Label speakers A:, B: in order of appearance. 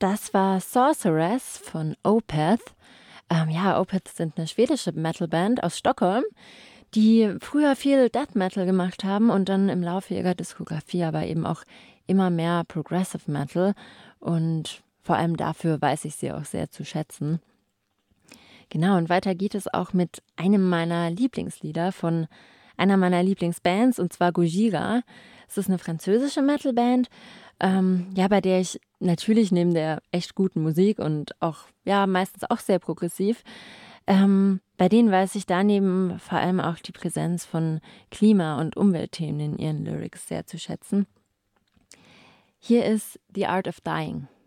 A: Das war Sorceress von Opeth. Opeth sind eine schwedische Metalband aus Stockholm, die früher viel Death Metal gemacht haben und dann im Laufe ihrer Diskografie aber eben auch immer mehr Progressive Metal. Und vor allem dafür weiß ich sie auch sehr zu schätzen. Genau, und weiter geht es auch mit einem meiner Lieblingslieder von einer meiner Lieblingsbands, und zwar Gojira. Es ist eine französische Metalband, bei der ich natürlich neben der echt guten Musik und auch, meistens auch sehr progressiv, bei denen weiß ich daneben vor allem auch die Präsenz von Klima- und Umweltthemen in ihren Lyrics sehr zu schätzen. Hier ist The Art of Dying.